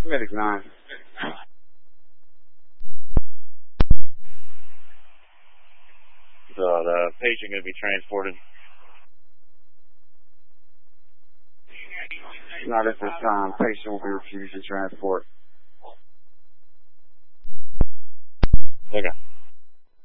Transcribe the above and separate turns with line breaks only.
Medic 9.
So the patient going to be transported?
Not at this time. Patient will be refusing transport.
Okay.